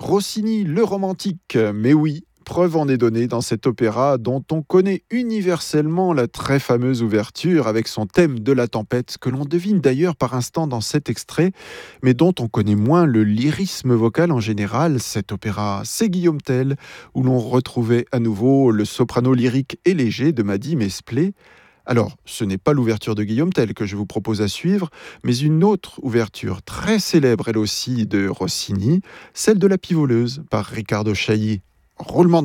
Rossini, le romantique, mais oui, preuve en est donnée dans cet opéra dont on connaît universellement la très fameuse ouverture avec son thème de la tempête, que l'on devine d'ailleurs par instant dans cet extrait, mais dont on connaît moins le lyrisme vocal en général. Cet opéra, c'est Guillaume Tell, où l'on retrouvait à nouveau le soprano lyrique et léger de Mady Mesplé. Alors, ce n'est pas l'ouverture de Guillaume Tell que je vous propose à suivre, mais une autre ouverture très célèbre, elle aussi, de Rossini, celle de La Pivoleuse par Riccardo Chailly. Roulement